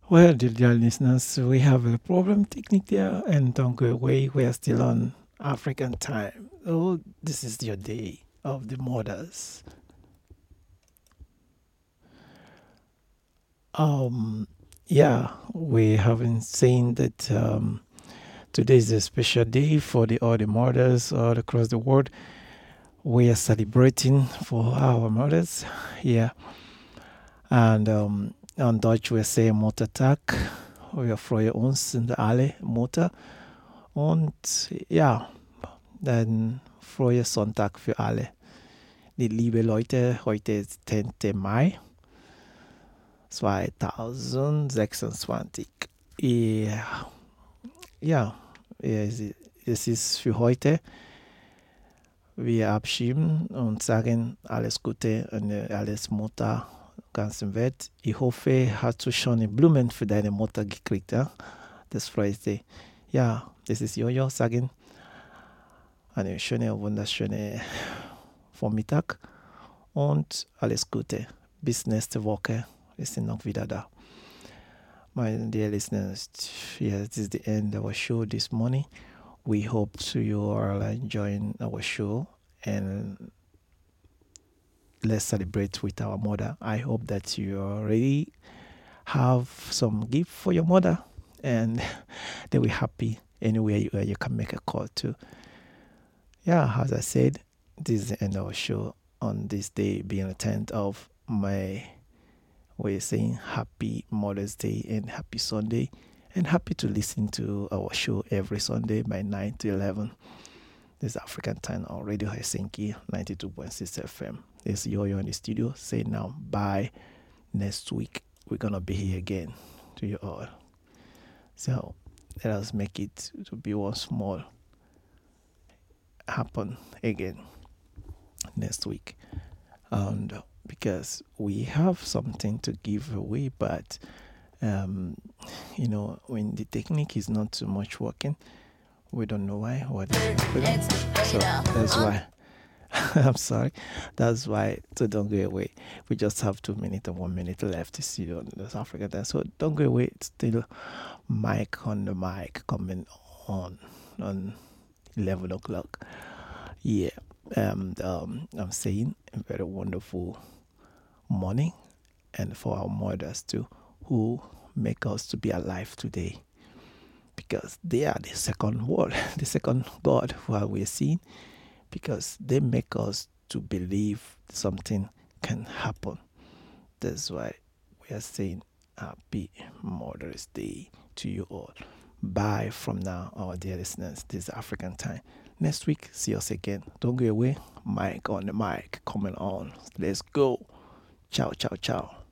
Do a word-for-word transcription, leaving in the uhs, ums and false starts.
Well, dear, dear listeners, we have a problem technique there, and don't go away. We are still on African time. Oh, this is your day of the mothers. Um, yeah, we haven't seen that um, today is a special day for the all the mothers all across the world. We are celebrating for our mothers. Yeah, and um, on Dutch we say Muttertag. Wir freuen uns in der alle Mutter. Und ja, dann frohe Sonntag für alle. Die liebe Leute, heute ist zehnter Mai zweitausendsechsundzwanzig. Ja, ja, es es ist für heute. Wir abschieben und sagen alles Gute und alles Mutter ganzen Welt. Ich hoffe, hast du schon Blumen für deine Mutter gekriegt, ja? Das freut dich. Ja, das ist Jojo sagen. Eine schöne, wunderschöne Vormittag und alles Gute. Bis nächste Woche. Wir sind noch wieder da. My dear listeners, yes, this is the end of our show this morning. We hope to you are enjoying our show and let's celebrate with our mother. I hope that you already have some gift for your mother and they will be happy anywhere you, you can make a call to. Yeah, as I said, this is the end of our show on this day being the tenth of May. We're saying happy Mother's Day and happy Sunday and happy to listen to our show every Sunday by nine to eleven. This is African Time on Radio Helsinki ninety-two point six F M. This is Yo-Yo in the studio. Say now bye. Next week we're gonna be here again to you all. So let us make it to be one small happen again next week. And because we have something to give away, but um, you know, when the technique is not too much working, we don't know why what is happening. So that's why I'm sorry. That's why so don't go away. We just have two minutes and one minute left to see on this African time. So don't go away. It's still mic on the mic coming on on eleven o'clock. Yeah. And um, I'm saying a very wonderful morning and for our mothers too who make us to be alive today because they are the second world, the second God who we are seeing because they make us to believe something can happen. That's why we are saying happy Mother's Day to you all. Bye from now, our dear listeners. This is African time. Next week, see us again. Don't go away. Mic on the mic coming on. Let's go. Ciao, ciao, ciao.